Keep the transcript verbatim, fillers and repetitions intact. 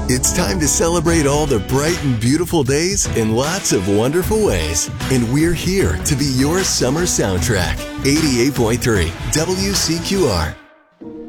It's time to celebrate all the bright and beautiful days in lots of wonderful ways. And we're here to be your summer soundtrack. eighty-eight point three W C Q R.